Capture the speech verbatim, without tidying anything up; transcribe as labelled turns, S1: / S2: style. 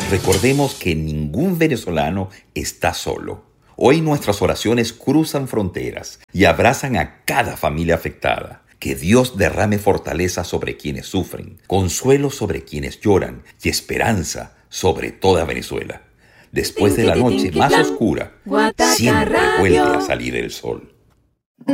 S1: Recordemos que ningún venezolano está solo. Hoy nuestras oraciones cruzan fronteras y abrazan a cada familia afectada. Que Dios derrame fortaleza sobre quienes sufren, consuelo sobre quienes lloran y esperanza sobre toda Venezuela. Después de la noche más oscura, siempre vuelve a salir el sol.